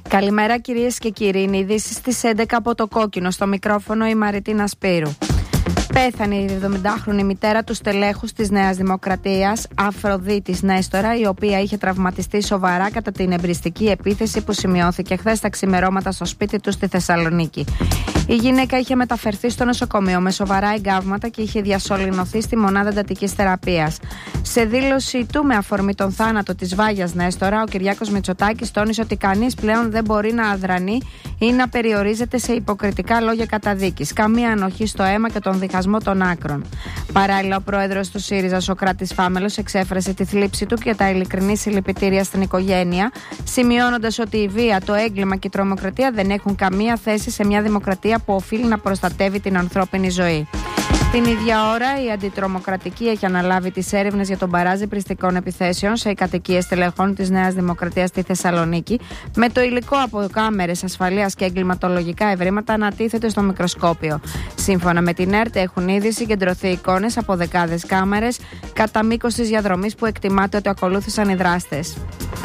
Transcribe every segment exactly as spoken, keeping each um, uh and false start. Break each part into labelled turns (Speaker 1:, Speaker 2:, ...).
Speaker 1: Καλημέρα κυρίες και κύριοι, είναι ειδήσεις στις έντεκα από το Κόκκινο, στο μικρόφωνο η Μαριτίνα Σπύρου. Πέθανε η εβδομηντάχρονη μητέρα του στελέχους της Νέας Δημοκρατίας, Αφροδίτης Νέστορα, η οποία είχε τραυματιστεί σοβαρά κατά την εμπριστική επίθεση που σημειώθηκε χθες τα ξημερώματα στο σπίτι του στη Θεσσαλονίκη. Η γυναίκα είχε μεταφερθεί στο νοσοκομείο με σοβαρά εγκάβματα και είχε διασωληνωθεί στη μονάδα εντατικής θεραπείας. Σε δήλωση του με αφορμή τον θάνατο της Βάγιας Νέστορα, ο Κυριάκος Μητσοτάκης τόνισε ότι κανείς πλέον δεν μπορεί να αδρανεί ή να περιορίζεται σε υποκριτικά λόγια καταδίκης. Καμία ανοχή στο αίμα και τον διχασμό των άκρων. Παράλληλα, ο πρόεδρος του ΣΥΡΙΖΑ, Σωκράτης Φάμελος, εξέφρασε τη θλίψη του και τα ειλικρινή συλληπιτήρια στην οικογένεια, σημειώνοντας ότι η βία, το έγκλημα και η τρομοκρατία δεν έχουν καμία θέση σε μια δημοκρατία που οφείλει να προστατεύει την ανθρώπινη ζωή. Την ίδια ώρα, η Αντιτρομοκρατική έχει αναλάβει τις έρευνες για τον μπαράζ πριστικών επιθέσεων σε κατοικίες στελεχών της Νέας Δημοκρατίας στη Θεσσαλονίκη, με το υλικό από κάμερες ασφαλείας και εγκληματολογικά ευρήματα να τίθεται στο μικροσκόπιο. Σύμφωνα με την ΕΡΤ, έχουν ήδη συγκεντρωθεί εικόνες από δεκάδες κάμερες κατά μήκος της διαδρομής που εκτιμάται ότι ακολούθησαν οι δράστες.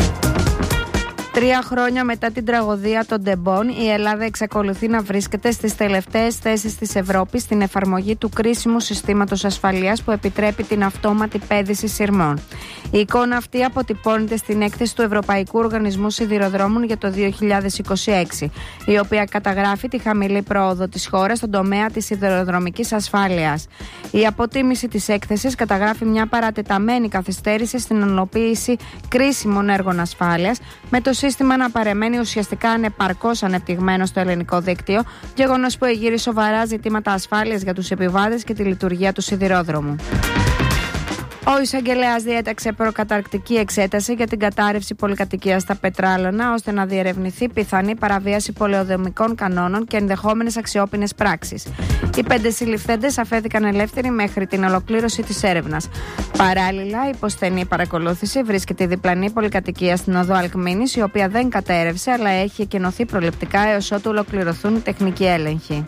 Speaker 1: Τρία χρόνια μετά την τραγωδία των Ντεμπών, η Ελλάδα εξακολουθεί να βρίσκεται στις τελευταίες θέσεις της Ευρώπης στην εφαρμογή του κρίσιμου συστήματος ασφαλείας που επιτρέπει την αυτόματη πέδηση σειρμών. Η εικόνα αυτή αποτυπώνεται στην έκθεση του Ευρωπαϊκού Οργανισμού Σιδηροδρόμων για το δύο χιλιάδες είκοσι έξι, η οποία καταγράφει τη χαμηλή πρόοδο της χώρας στον τομέα της σιδηροδρομικής ασφάλειας. Η αποτίμηση της έκθεσης καταγράφει μια παρατεταμένη καθυστέρηση στην υλοποίηση κρίσιμων έργων ασφάλειας, με το σύστημα να παρεμένει ουσιαστικά ανεπαρκώς ανεπτυγμένο στο ελληνικό δίκτυο, γεγονός που εγείρει σοβαρά ζητήματα ασφάλειας για τους επιβάτες και τη λειτουργία του σιδηρόδρομου. Ο εισαγγελέας διέταξε προκαταρκτική εξέταση για την κατάρρευση πολυκατοικίας στα Πετράλωνα, ώστε να διερευνηθεί πιθανή παραβίαση πολεοδομικών κανόνων και ενδεχόμενες αξιόπινες πράξεις. Οι πέντε συλληφθέντες αφέθηκαν ελεύθεροι μέχρι την ολοκλήρωση της έρευνας. Παράλληλα, υπό στενή παρακολούθηση βρίσκεται η διπλανή πολυκατοικία στην οδό Αλκμήνης, η οποία δεν κατέρευσε αλλά έχει εκκαινωθεί προληπτικά έως ότου ολοκληρωθούν οι τεχνικοί έλεγχοι.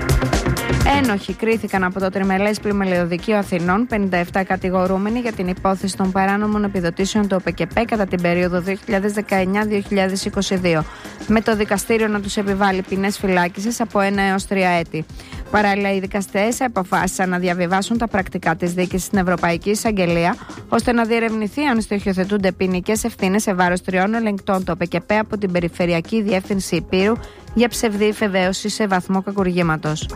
Speaker 1: Ένοχοι κρίθηκαν από το Τριμελές Πλημελιωδικείο Αθηνών πενήντα επτά κατηγορούμενοι για την υπόθεση των παράνομων επιδοτήσεων του ΟΠΕΚΕΠΕ κατά την περίοδο δύο χιλιάδες δεκαεννιά με δύο χιλιάδες είκοσι δύο, με το δικαστήριο να τους επιβάλει ποινές φυλάκισης από ένα έως τρία έτη. Παράλληλα, οι δικαστές αποφάσισαν να διαβιβάσουν τα πρακτικά της δίκης στην Ευρωπαϊκή Εισαγγελία, ώστε να διερευνηθεί αν στοιχειοθετούνται ποινικές ευθύνες σε βάρος τριών ελεγκτών του ΟΠΕΚΕΠΕ από την Περιφερειακή Διεύθυνση Υπήρου για ψευδή υφεβαίωση σε βαθμό κακουργήματος.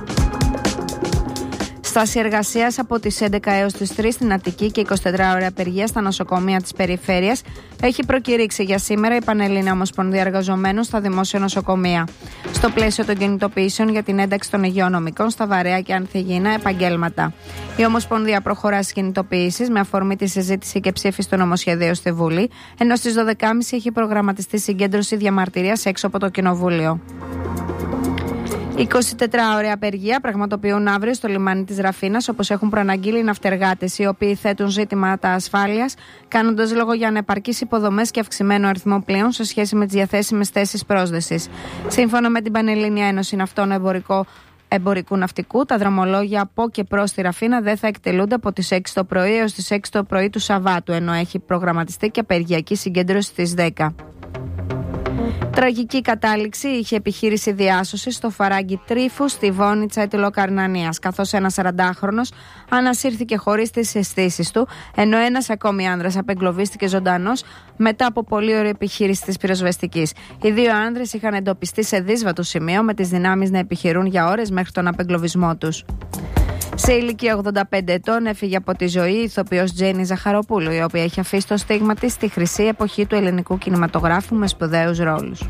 Speaker 1: Στάση εργασίας από τις έντεκα έως τις τρεις στην Αττική και εικοσιτετράωρη απεργία στα νοσοκομεία της περιφέρειας έχει προκηρύξει για σήμερα η Πανελλήνια Ομοσπονδία Εργαζομένων στα δημόσια νοσοκομεία. Στο πλαίσιο των κινητοποιήσεων για την ένταξη των υγειονομικών στα βαρέα και ανθυγιεινά επαγγέλματα. Η Ομοσπονδία προχωρά στις κινητοποιήσεις με αφορμή τη συζήτηση και ψήφιση του νομοσχεδίου στη Βουλή, ενώ στις δώδεκα και μισή έχει προγραμματιστεί συγκέντρωση διαμαρτυρίας έξω από το Κοινοβούλιο. εικοσιτετράωρη απεργία πραγματοποιούν αύριο στο λιμάνι της Ραφίνας, όπως έχουν προαναγγείλει οι ναυτεργάτες, οι οποίοι θέτουν ζήτηματα ασφάλειας, κάνοντας λόγο για ανεπαρκείς υποδομές και αυξημένο αριθμό πλοίων σε σχέση με τις διαθέσιμες θέσεις πρόσδεσης. Σύμφωνα με την Πανελλήνια Ένωση Ναυτών Εμπορικό Εμπορικού Ναυτικού, τα δρομολόγια από και προς τη Ραφίνα δεν θα εκτελούνται από τις έξι το πρωί έως τις έξι το πρωί του Σαββάτου, ενώ έχει προγραμματιστεί και απεργιακή συγκέντρωση στις δέκα. Τραγική κατάληξη είχε επιχείρηση διάσωσης στο φαράγγι Τρίφου στη Βόνιτσα Ετυλοκαρνανίας, καθώς ένας σαραντάχρονος ανασύρθηκε χωρίς τις αισθήσεις του, ενώ ένας ακόμη άνδρας απεγκλωβίστηκε ζωντανός μετά από πολύ ωραία επιχείρηση της πυροσβεστικής. Οι δύο άνδρες είχαν εντοπιστεί σε δύσβατο σημείο, με τις δυνάμεις να επιχειρούν για ώρες μέχρι τον απεγκλωβισμό τους. Σε ηλικία ογδόντα πέντε ετών έφυγε από τη ζωή η ηθοποιός Τζέννη Ζαχαροπούλου, η οποία έχει αφήσει το στίγμα της στη χρυσή εποχή του ελληνικού κινηματογράφου με σπουδαίους ρόλους.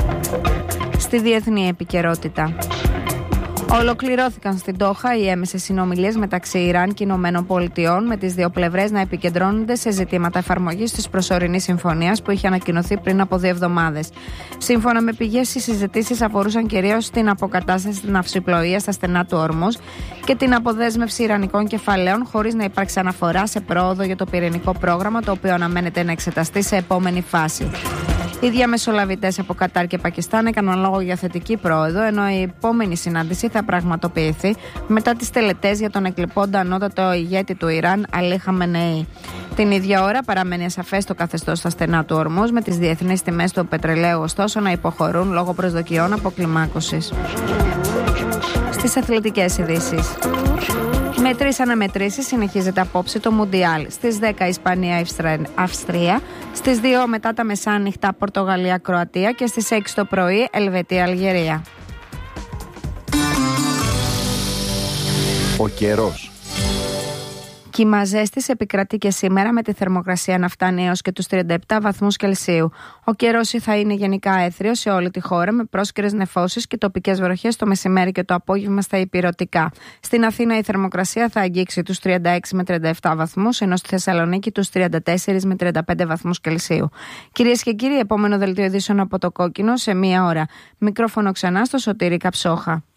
Speaker 1: Στη διεθνή επικαιρότητα. Ολοκληρώθηκαν στην Ντόχα οι έμεσες συνομιλίες μεταξύ Ιράν και Ηνωμένων Πολιτειών, με τις δύο πλευρές να επικεντρώνονται σε ζητήματα εφαρμογής της προσωρινής συμφωνίας που είχε ανακοινωθεί πριν από δύο εβδομάδες. Σύμφωνα με πηγές, οι συζητήσεις αφορούσαν κυρίως την αποκατάσταση της ναυσιπλοείας στα στενά του Ορμούζ και την αποδέσμευση ιρανικών κεφαλαίων, χωρίς να υπάρξει αναφορά σε πρόοδο για το πυρηνικό πρόγραμμα, το οποίο αναμένεται να εξεταστεί σε επόμενη φάση. Οι διαμεσολαβητές από Κατάρ και Πακιστάν έκαναν λόγο για θετική πρόοδο, ενώ η επόμενη συνάντηση θα πραγματοποιηθεί μετά τις τελετές για τον εκλειπώντα ανώτατο ηγέτη του Ιράν, Αλή Χαμενεή. Την ίδια ώρα παραμένει ασαφές το καθεστώς στα στενά του Ορμούζ, με τις διεθνείς τιμές του πετρελαίου ωστόσο να υποχωρούν λόγω προσδοκιών αποκλιμάκωσης. Στις αθλητικές ειδήσεις. Με τρεις αναμετρήσεις συνεχίζεται απόψε το Μουντιάλ. Στις δέκα Ισπανία-Αυστρία, στις δύο μετά τα μεσάνυχτα Πορτογαλία-Κροατία και στις έξι το πρωί Ελβετία-Αλγερία.
Speaker 2: Ο καιρός.
Speaker 1: Κύμα ζέστης επικρατεί και σήμερα, με τη θερμοκρασία να φτάνει έως και τους τριάντα επτά βαθμούς Κελσίου. Ο καιρός θα είναι γενικά έθριος σε όλη τη χώρα, με πρόσκαιρες νεφώσεις και τοπικές βροχές το μεσημέρι και το απόγευμα στα ηπειρωτικά. Στην Αθήνα η θερμοκρασία θα αγγίξει τους τριάντα έξι με τριάντα επτά βαθμούς, ενώ στη Θεσσαλονίκη τους τριάντα τέσσερα με τριάντα πέντε βαθμούς Κελσίου. Κυρίες και κύριοι, επόμενο δελτίο ειδήσεων από το Κόκκινο σε μία ώρα. Μικρόφωνο ξανά στο Σωτήρη Καψόχα.